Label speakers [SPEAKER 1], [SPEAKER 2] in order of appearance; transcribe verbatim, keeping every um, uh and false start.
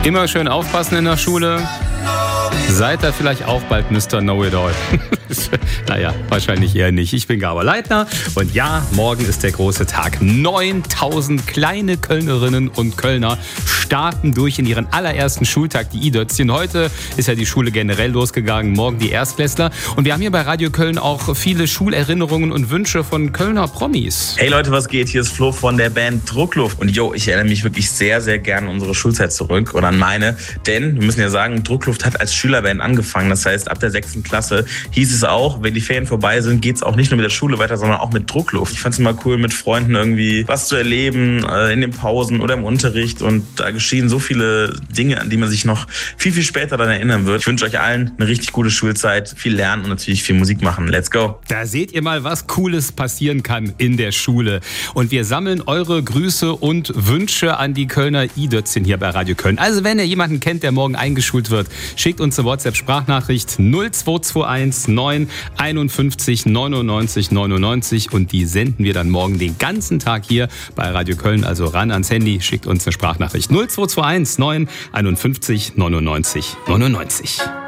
[SPEAKER 1] Immer schön aufpassen in der Schule. Seid ihr vielleicht auch bald Mister Know-it-all? Naja, wahrscheinlich eher nicht. Ich bin Gabor Leitner und ja, morgen ist der große Tag. neuntausend kleine Kölnerinnen und Kölner starten durch in ihren allerersten Schultag, die I-Dötzchen. Heute ist ja die Schule generell losgegangen, morgen die Erstklässler. Und wir haben hier bei Radio Köln auch viele Schulerinnerungen und Wünsche von Kölner Promis.
[SPEAKER 2] Hey Leute, was geht? Hier ist Flo von der Band Druckluft. Und yo, ich erinnere mich wirklich sehr, sehr gerne an unsere Schulzeit zurück oder an meine. Denn wir müssen ja sagen, Druckluft hat als Schülerband angefangen. Das heißt, ab der sechsten Klasse hieß es auch, wenn die Ferien vorbei sind, geht es auch nicht nur mit der Schule weiter, sondern auch mit Druckluft. Ich fand es immer cool, mit Freunden irgendwie was zu erleben, äh, in den Pausen oder im Unterricht. Und da geschehen so viele Dinge, an die man sich noch viel, viel später dann erinnern wird. Ich wünsche euch allen eine richtig gute Schulzeit, viel lernen und natürlich viel Musik machen. Let's go!
[SPEAKER 1] Da seht ihr mal, was Cooles passieren kann in der Schule. Und wir sammeln eure Grüße und Wünsche an die Kölner I-Dötzchen hier bei Radio Köln. Also wenn ihr jemanden kennt, der morgen eingeschult wird, schickt uns eine WhatsApp-Sprachnachricht null zwei zwei eins neun einundfünfzig neunundneunzig neunundneunzig und die senden wir dann morgen den ganzen Tag hier bei Radio Köln. Also ran ans Handy, schickt uns eine Sprachnachricht null zwei zwei eins neun einundfünfzig neunundneunzig neunundneunzig.